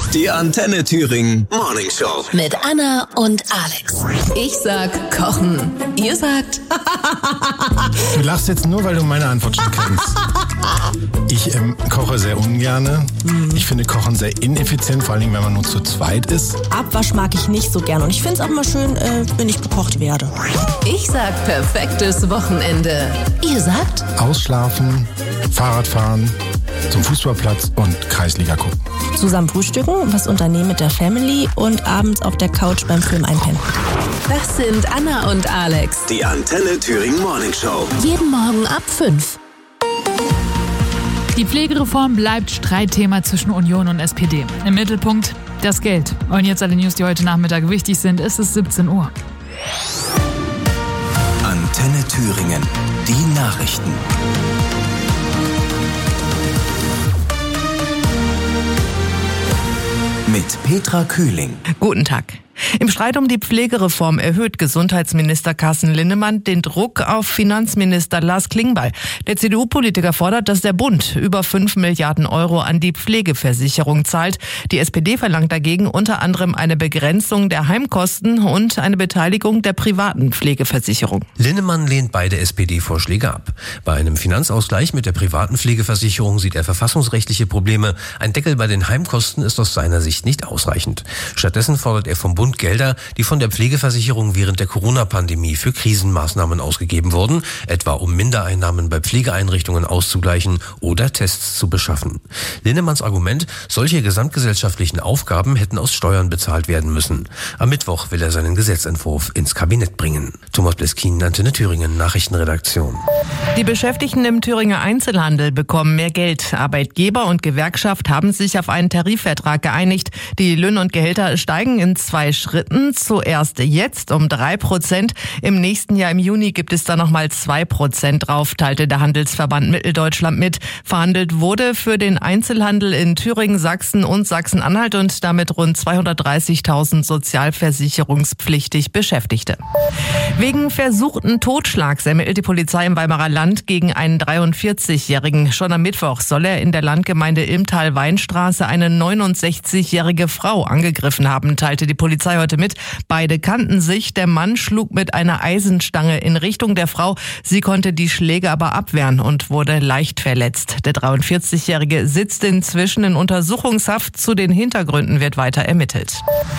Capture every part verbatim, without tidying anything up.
Die Antenne Thüringen Morning Show. Mit Anna und Alex. Ich sag kochen. Ihr sagt... Du lachst jetzt nur, weil du meine Antwort schon kennst. Ich ähm, koche sehr ungerne. Ich finde Kochen sehr ineffizient, vor allem wenn man nur zu zweit ist. Abwasch mag ich nicht so gerne und ich finde es auch immer schön, äh, wenn ich bekocht werde. Ich sag perfektes Wochenende. Ihr sagt... Ausschlafen, Fahrradfahren, zum Fußballplatz und Kreisliga gucken. Zusammen frühstücken, was unternehmen mit der Family und abends auf der Couch beim Film einpennen. Das sind Anna und Alex. Die Antenne Thüringen Morning Show. Jeden Morgen ab fünf. Die Pflegereform bleibt Streitthema zwischen Union und S P D. Im Mittelpunkt das Geld. Und jetzt alle News, die heute Nachmittag wichtig sind, ist es siebzehn Uhr. Antenne Thüringen. Die Nachrichten. Mit Petra Kühling. Guten Tag. Im Streit um die Pflegereform erhöht Gesundheitsminister Carsten Linnemann den Druck auf Finanzminister Lars Klingbeil. Der C D U-Politiker fordert, dass der Bund über fünf Milliarden Euro an die Pflegeversicherung zahlt. Die S P D verlangt dagegen unter anderem eine Begrenzung der Heimkosten und eine Beteiligung der privaten Pflegeversicherung. Linnemann lehnt beide S P D-Vorschläge ab. Bei einem Finanzausgleich mit der privaten Pflegeversicherung sieht er verfassungsrechtliche Probleme. Ein Deckel bei den Heimkosten ist aus seiner Sicht nicht ausreichend. Stattdessen fordert er vom Bund Gelder, die von der Pflegeversicherung während der Corona-Pandemie für Krisenmaßnahmen ausgegeben wurden, etwa um Mindereinnahmen bei Pflegeeinrichtungen auszugleichen oder Tests zu beschaffen. Linnemanns Argument, solche gesamtgesellschaftlichen Aufgaben hätten aus Steuern bezahlt werden müssen. Am Mittwoch will er seinen Gesetzentwurf ins Kabinett bringen. Thomas Bleskin, Antenne Thüringen, Nachrichtenredaktion. Die Beschäftigten im Thüringer Einzelhandel bekommen mehr Geld. Arbeitgeber und Gewerkschaft haben sich auf einen Tarifvertrag geeinigt. Die Löhne und Gehälter steigen in zwei Schritten. Zuerst jetzt um drei Prozent. Im nächsten Jahr im Juni gibt es da nochmal zwei Prozent drauf, teilte der Handelsverband Mitteldeutschland mit. Verhandelt wurde für den Einzelhandel in Thüringen, Sachsen und Sachsen-Anhalt und damit rund zweihundertdreißigtausend sozialversicherungspflichtig Beschäftigte. Wegen versuchten Totschlags ermittelt die Polizei im Weimarer Land gegen einen dreiundvierzigjährigen. Schon am Mittwoch soll er in der Landgemeinde Ilmtal-Weinstraße eine neunundsechzigjährige Frau angegriffen haben, teilte die Polizei heute mit. Beide kannten sich. Der Mann schlug mit einer Eisenstange in Richtung der Frau. Sie konnte die Schläge aber abwehren und wurde leicht verletzt. Der dreiundvierzigjährige sitzt inzwischen in Untersuchungshaft. Zu den Hintergründen wird weiter ermittelt.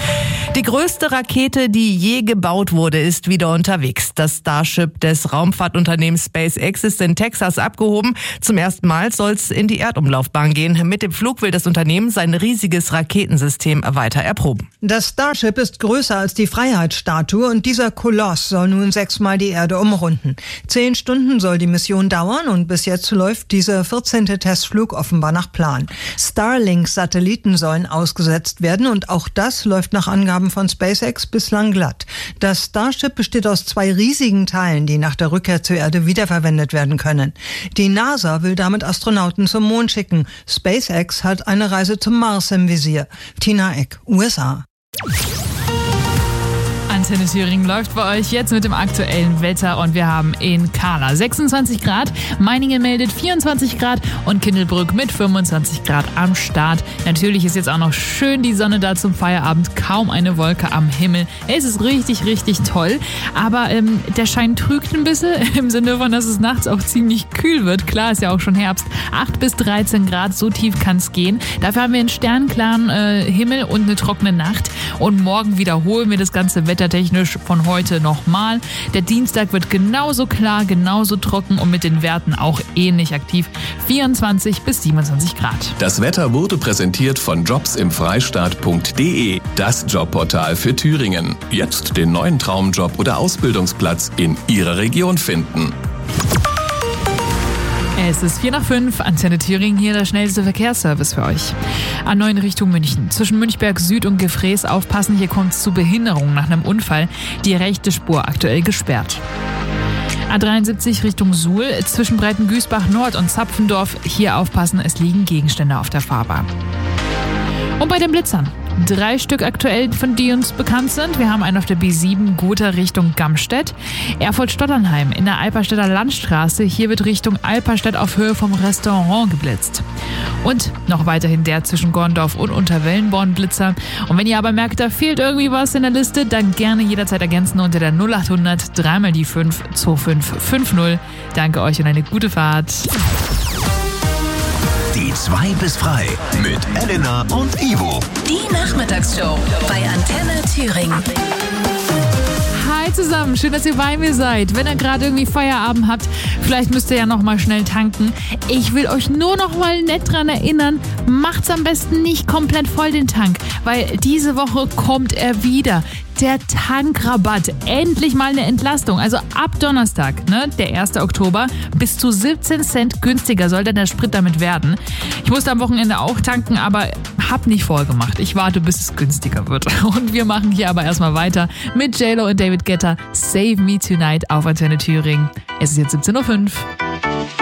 Die größte Rakete, die je gebaut wurde, ist wieder unterwegs. Das Starship des Raumfahrtunternehmens SpaceX ist in Texas abgehoben. Zum ersten Mal soll es in die Erdumlaufbahn gehen. Mit dem Flug will das Unternehmen sein riesiges Raketensystem weiter erproben. Das Starship ist größer als die Freiheitsstatue und dieser Koloss soll nun sechsmal die Erde umrunden. Zehn Stunden soll die Mission dauern und bis jetzt läuft dieser vierzehnte Testflug offenbar nach Plan. Starlink-Satelliten sollen ausgesetzt werden und auch das läuft nach Angaben von SpaceX bislang glatt. Das Starship besteht aus zwei riesigen Teilen, die nach der Rückkehr zur Erde wiederverwendet werden können. Die NASA will damit Astronauten zum Mond schicken. SpaceX hat eine Reise zum Mars im Visier. Tina Eck, U S A. Antenne Thüringen läuft bei euch jetzt mit dem aktuellen Wetter und wir haben in Kahla sechsundzwanzig Grad, Meiningen meldet vierundzwanzig Grad und Kindelbrück mit fünfundzwanzig Grad am Start. Natürlich ist jetzt auch noch schön die Sonne da zum Feierabend, kaum eine Wolke am Himmel. Es ist richtig, richtig toll, aber ähm, der Schein trügt ein bisschen im Sinne von, dass es nachts auch ziemlich kühl wird. Klar, ist ja auch schon Herbst, acht bis dreizehn Grad, so tief kann es gehen. Dafür haben wir einen sternklaren äh, Himmel und eine trockene Nacht und morgen wiederholen wir das ganze Wetter technisch von heute nochmal. Der Dienstag wird genauso klar, genauso trocken und mit den Werten auch ähnlich aktiv. vierundzwanzig bis siebenundzwanzig Grad. Das Wetter wurde präsentiert von jobs im freistaat punkt de, das Jobportal für Thüringen. Jetzt den neuen Traumjob oder Ausbildungsplatz in Ihrer Region finden. Es ist vier nach fünf, Antenne Thüringen, hier der schnellste Verkehrsservice für euch. A neun Richtung München. Zwischen Münchberg Süd und Gefrees aufpassen, hier kommt es zu Behinderungen nach einem Unfall. Die rechte Spur aktuell gesperrt. A dreiundsiebzig Richtung Suhl, zwischen Breitengüßbach Nord und Zapfendorf. Hier aufpassen, es liegen Gegenstände auf der Fahrbahn. Und bei den Blitzern. drei Stück aktuell, von die uns bekannt sind. Wir haben einen auf der B sieben, Gotha Richtung Gamstedt. Erfurt-Stotternheim in der Alperstädter Landstraße. Hier wird Richtung Alperstedt auf Höhe vom Restaurant geblitzt. Und noch weiterhin der zwischen Gorndorf und Unterwellenborn-Blitzer. Und wenn ihr aber merkt, da fehlt irgendwie was in der Liste, dann gerne jederzeit ergänzen unter der null acht hundert drei mal die fünf zwei fünf fünf null. Danke euch und eine gute Fahrt. Die zwei bis frei mit Elena und Ivo. Die Nachmittagsshow bei Antenne Thüringen. Hi zusammen, schön, dass ihr bei mir seid. Wenn ihr gerade irgendwie Feierabend habt, vielleicht müsst ihr ja noch mal schnell tanken. Ich will euch nur noch mal nett dran erinnern, macht's am besten nicht komplett voll den Tank, weil diese Woche kommt er wieder. Der Tankrabatt. Endlich mal eine Entlastung. Also ab Donnerstag, ne, der erste Oktober, bis zu siebzehn Cent günstiger soll dann der Sprit damit werden. Ich musste am Wochenende auch tanken, aber hab nicht vorgemacht. Ich warte, bis es günstiger wird. Und wir machen hier aber erstmal weiter mit J-Lo und David Guetta. Save Me Tonight auf Antenne Thüringen. Es ist jetzt siebzehn Uhr fünf.